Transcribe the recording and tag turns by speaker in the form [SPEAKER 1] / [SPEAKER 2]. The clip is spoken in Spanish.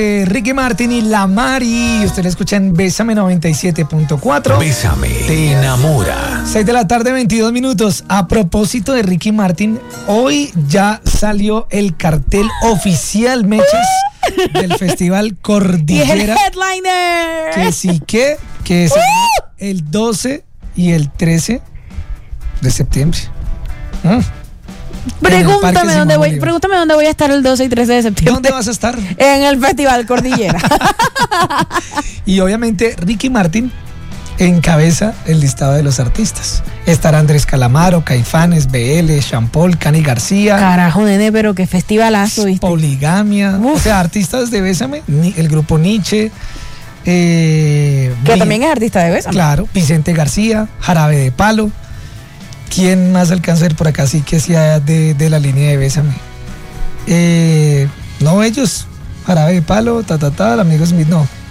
[SPEAKER 1] Ricky Martin y La Mari. Usted le escucha en Bésame 97.4.
[SPEAKER 2] Bésame, te enamora.
[SPEAKER 1] 6 de la tarde, 22 minutos. A propósito de Ricky Martin, hoy ya salió el cartel oficial, Mechas, del Festival Cordillera.
[SPEAKER 3] Y es el headliner.
[SPEAKER 1] Que sí que es el 12 y el 13 de septiembre.
[SPEAKER 3] Pregúntame dónde voy a estar el 12 y 13 de septiembre.
[SPEAKER 1] ¿Dónde vas a estar?
[SPEAKER 3] En el Festival Cordillera.
[SPEAKER 1] Y obviamente Ricky Martin encabeza el listado de los artistas. Estará Andrés Calamaro, Caifanes, BL, Sean Paul, Cani García.
[SPEAKER 3] Carajo, nene, pero qué festivalazo, ¿viste?
[SPEAKER 1] Poligamia.
[SPEAKER 3] Uf.
[SPEAKER 1] O sea, artistas de Bésame, el grupo Nietzsche.
[SPEAKER 3] Que también es artista de Bésame.
[SPEAKER 1] Claro, Vicente García, Jarabe de Palo. ¿Quién más alcanza a ver por acá? Sí que sea de la línea de Bésame. No ellos, Jarabe de Palo, el amigo Smith, no.